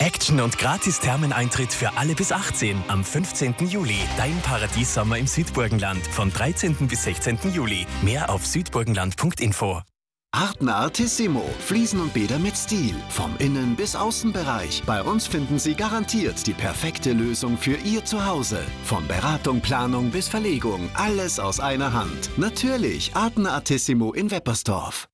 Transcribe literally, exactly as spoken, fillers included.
Action und gratis Thermeneintritt für alle bis achtzehn am fünfzehnten Juli. Dein Paradiessommer im Südburgenland von dreizehnten bis sechzehnten Juli. Mehr auf südburgenland punkt info. Artner Artissimo. Fliesen und Bäder mit Stil. Vom Innen- bis Außenbereich. Bei uns finden Sie garantiert die perfekte Lösung für Ihr Zuhause. Von Beratung, Planung bis Verlegung. Alles aus einer Hand. Natürlich Artner Artissimo in Weppersdorf.